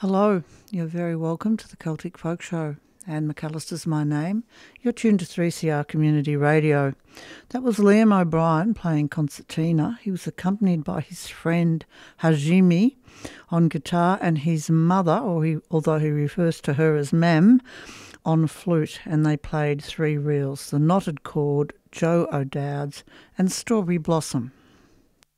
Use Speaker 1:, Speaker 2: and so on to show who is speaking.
Speaker 1: Hello, you're very welcome to the Celtic Folk Show. Anne McAllister's my name. You're tuned to 3CR Community Radio. That was Liam O'Brien playing concertina. He was accompanied by his friend Hajime on guitar and his mother, although he refers to her as Mam, on flute, and they played three reels, The Knotted Cord, Joe O'Dowd's and Strawberry Blossom.